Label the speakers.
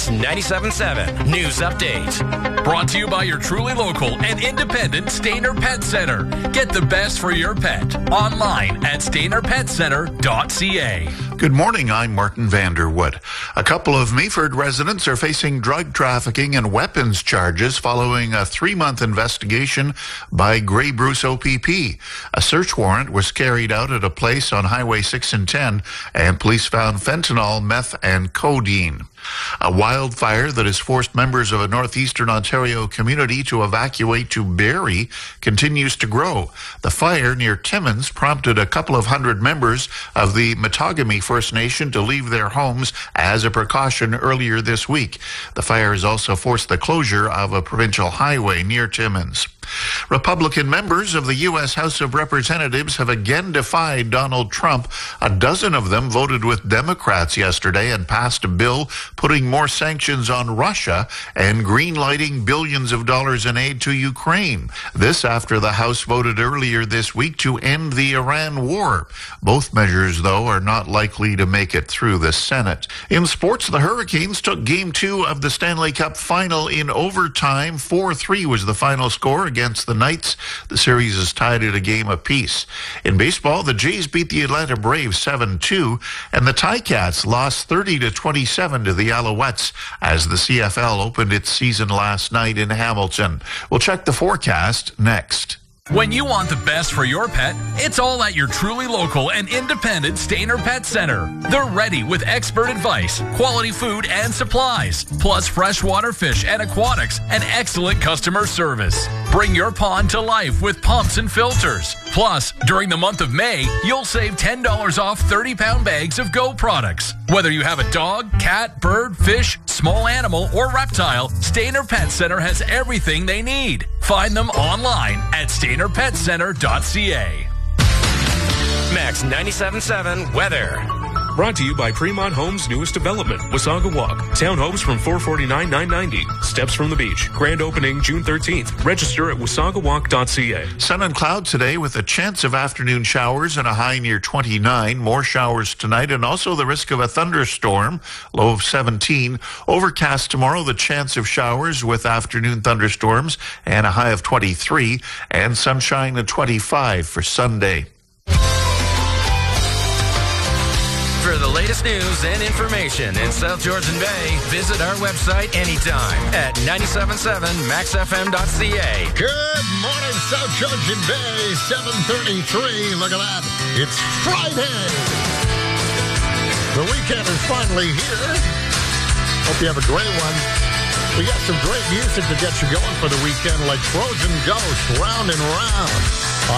Speaker 1: Max 97.7 News Update. Brought to you by your truly local and independent Stainer Pet Center. Get the best for your pet online at stainerpetcenter.ca.
Speaker 2: Good morning, I'm Martin Vanderwood. A couple of Meaford residents are facing drug trafficking and weapons charges following a 3-month investigation by Grey Bruce OPP. A search warrant was carried out at a place on Highway 6 and 10, and police found fentanyl, meth, and codeine. A wildfire that has forced members of a northeastern Ontario community to evacuate to Barrie continues to grow. The fire near Timmins prompted a couple of hundred members of the Matagami First Nation to leave their homes as a precaution earlier this week. The fire has also forced the closure of a provincial highway near Timmins. Republican members of the U.S. House of Representatives have again defied Donald Trump. A dozen of them voted with Democrats yesterday and passed a bill putting more sanctions on Russia and greenlighting billions of dollars in aid to Ukraine. This after the House voted earlier this week to end the Iran war. Both measures, though, are not likely to make it through the Senate. In sports, the Hurricanes took Game 2 of the Stanley Cup Final in overtime. 4-3 was the final score against the Knights. The series is tied at a game apiece. In baseball, the Jays beat the Atlanta Braves 7-2, and the Ticats lost 30-27 to the Alouettes as the CFL opened its season last night in Hamilton. We'll check the forecast next.
Speaker 1: When you want the best for your pet, it's all at your truly local and independent Stainer Pet Center. They're ready with expert advice, quality food and supplies, plus freshwater fish and aquatics, and excellent customer service. Bring your pond to life with pumps and filters. Plus, during the month of May, you'll save $10 off 30-pound bags of Go products. Whether you have a dog, cat, bird, fish, small animal, or reptile, Stainer Pet Center has everything they need. Find them online at stainerpetcenter.ca. Max 97.7 weather.
Speaker 3: Brought to you by Fremont Homes' newest development, Wasaga Walk. Townhomes from $449,990. Steps from the beach. Grand opening June 13th. Register at wasagawalk.ca.
Speaker 2: Sun and cloud today with a chance of afternoon showers and a high near 29. More showers tonight and also the risk of a thunderstorm, low of 17. Overcast tomorrow, the chance of showers with afternoon thunderstorms and a high of 23. And sunshine at 25 for Sunday.
Speaker 1: For the latest news and information in South Georgian Bay, visit our website anytime at 977maxfm.ca.
Speaker 4: Good morning, South Georgian Bay, 7:33. Look at that. It's Friday. The weekend is finally here. Hope you have a great one. We got some great music to get you going for the weekend, like Trojan Ghost, Round and Round.